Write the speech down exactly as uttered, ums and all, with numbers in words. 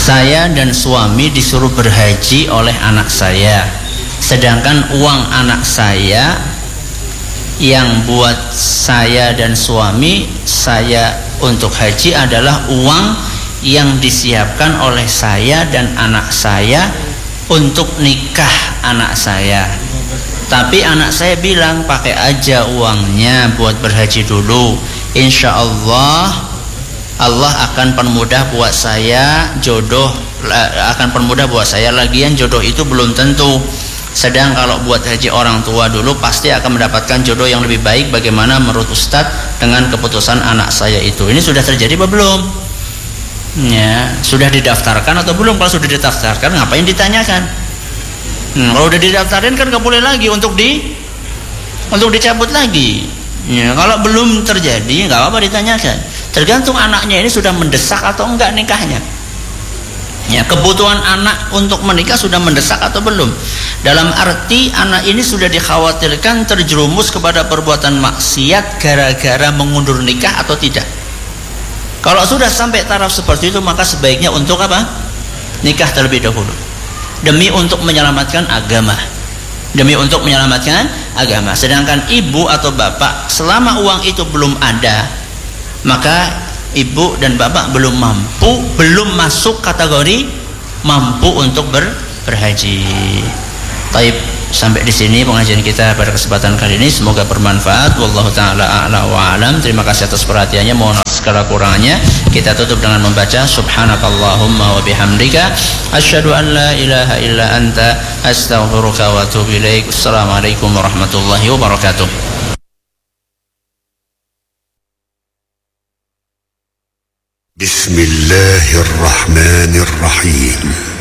Saya dan suami disuruh berhaji oleh anak saya, sedangkan uang anak saya yang buat saya dan suami saya untuk haji adalah uang yang disiapkan oleh saya dan anak saya untuk nikah anak saya. Tapi anak saya bilang pakai aja uangnya buat berhaji dulu, insya Allah Allah akan permudah buat saya jodoh, akan permudah buat saya, lagian jodoh itu belum tentu. Sedang kalau buat haji orang tua dulu pasti akan mendapatkan jodoh yang lebih baik. Bagaimana menurut Ustadz dengan keputusan anak saya itu? Ini sudah terjadi apa belum? Ya, sudah didaftarkan atau belum? Kalau sudah didaftarkan ngapain ditanyakan? Hmm, kalau sudah didaftarin kan nggak boleh lagi untuk di untuk dicabut lagi. Ya, kalau belum terjadi nggak apa-apa ditanyakan. Tergantung anaknya ini sudah mendesak atau enggak nikahnya. Ya, kebutuhan anak untuk menikah sudah mendesak atau belum? Dalam arti anak ini sudah dikhawatirkan terjerumus kepada perbuatan maksiat gara-gara mengundur nikah atau tidak. Kalau sudah sampai taraf seperti itu, maka sebaiknya untuk apa? Nikah terlebih dahulu. Demi untuk menyelamatkan agama. Demi untuk menyelamatkan agama. Sedangkan ibu atau bapak, selama uang itu belum ada, maka ibu dan bapak belum mampu, belum masuk kategori mampu untuk ber, berhaji. Taib, sampai di sini pengajian kita pada kesempatan kali ini, semoga bermanfaat. Wallahu taala a'la wa alam. Terima kasih atas perhatiannya, mohon segala kurangannya. Kita tutup dengan membaca subhanakallahumma wa bihamdika asyhadu an la ilaha illa anta astaghfiruka wa atubu ilaik. Assalamualaikum warahmatullahi wabarakatuh. بسم الله الرحمن الرحيم